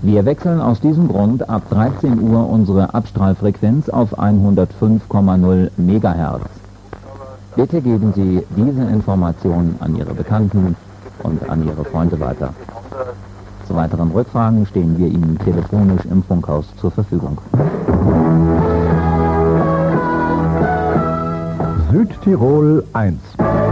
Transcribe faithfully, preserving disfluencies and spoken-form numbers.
Wir wechseln aus diesem Grund ab dreizehn Uhr unsere Abstrahlfrequenz auf hundertfünf Komma null Megahertz. Bitte geben Sie diese Information an Ihre Bekannten und an Ihre Freunde weiter. Zu weiteren Rückfragen stehen wir Ihnen telefonisch im Funkhaus zur Verfügung. Südtirol eins.